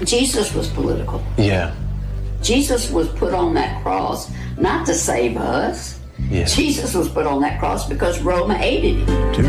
Jesus was political. Yeah. Jesus was put on that cross not to save us. Yeah. Jesus was put on that cross because Rome hated him.